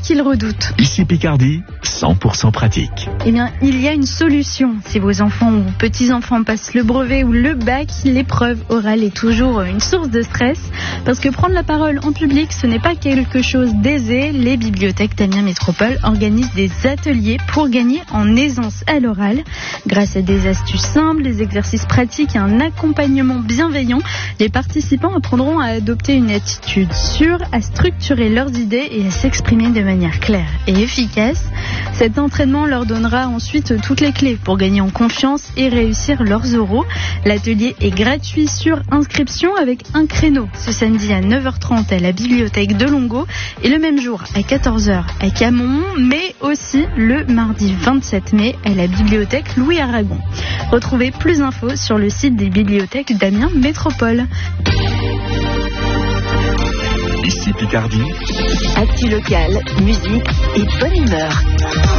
qu'ils redoutent. Ici Picardie, 100% pratique. Eh bien, il y a une solution. Si vos enfants ou petits-enfants passent le brevet ou le bac, l'épreuve orale est toujours une source de stress. Parce que prendre la parole en public, ce n'est pas quelque chose d'aisé. Les bibliothèques d'Amiens Métropole organisent des ateliers pour gagner en aisance à l'oral. Grâce à des astuces simples, des exercices pratiques et un accompagnement bienveillant, les participants apprendront à adopter une attitude sûre, à structurer leurs idées et à s'exprimer de manière claire et efficace. Cet entraînement leur donnera ensuite toutes les clés pour gagner en confiance et réussir leurs oraux. L'atelier est gratuit sur inscription avec un créneau ce samedi à 9h30 à la bibliothèque de Longo et le même jour à 14h à Camon, mais aussi le mardi 27 mai à la bibliothèque Louis Aragon. Retrouvez plus d'infos sur le site des bibliothèques d'Amiens Métropole. Ici Picardie. Actu local, musique et bonne humeur.